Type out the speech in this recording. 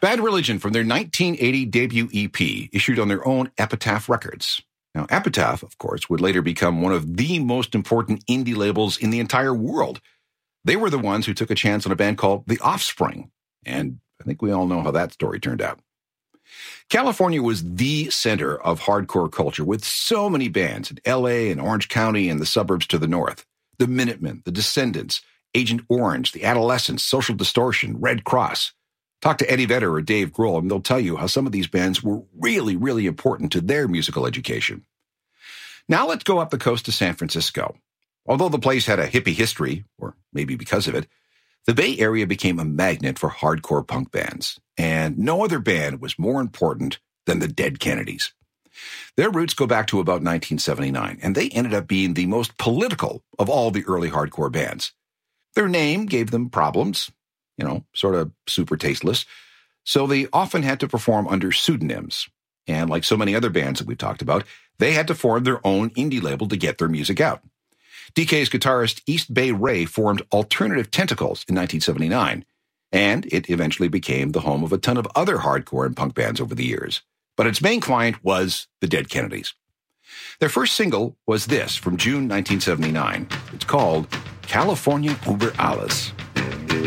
Bad Religion from their 1980 debut EP, issued on their own Epitaph Records. Now, Epitaph, of course, would later become one of the most important indie labels in the entire world. They were the ones who took a chance on a band called The Offspring, and I think we all know how that story turned out. California was the center of hardcore culture, with so many bands in L.A. and Orange County and the suburbs to the north. The Minutemen, The Descendants, Agent Orange, The Adolescents, Social Distortion, Red Cross. Talk to Eddie Vedder or Dave Grohl, and they'll tell you how some of these bands were really, really important to their musical education. Now let's go up the coast to San Francisco. Although the place had a hippie history, or maybe because of it, the Bay Area became a magnet for hardcore punk bands, and no other band was more important than the Dead Kennedys. Their roots go back to about 1979, and they ended up being the most political of all the early hardcore bands. Their name gave them problems, sort of super tasteless, so they often had to perform under pseudonyms. And like so many other bands that we've talked about, they had to form their own indie label to get their music out. DK's guitarist East Bay Ray formed Alternative Tentacles in 1979, and it eventually became the home of a ton of other hardcore and punk bands over the years. But its main client was the Dead Kennedys. Their first single was this from June 1979. It's called California über alles.